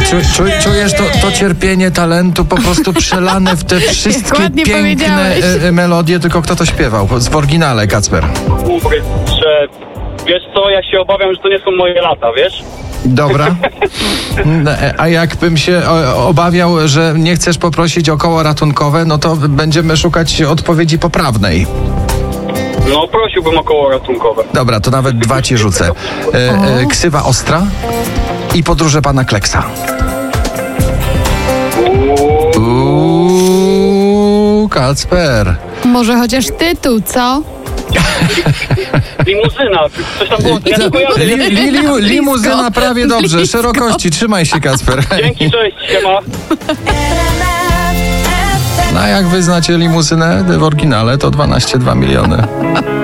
Czujesz to cierpienie talentu po prostu przelane w te wszystkie piękne melodie, tylko kto to śpiewał? W oryginale, Kacper. Że wiesz co, ja się obawiam, że to nie są moje lata, wiesz? Dobra. A jakbym się obawiał, że nie chcesz poprosić o koło ratunkowe, no to będziemy szukać odpowiedzi poprawnej. No, prosiłbym o koło ratunkowe. Dobra, to nawet 2 ci rzucę. Ksywa ostra i podróże pana Kleksa. Kacper. Może chociaż tytuł, co? Limuzyna, coś tam było, ja nie kojarzę. Limuzyna prawie dobrze, szerokości, trzymaj się, Kacper. Dzięki, cześć, siema. No a jak wy znacie limuzynę w oryginale, to 12,2 miliony.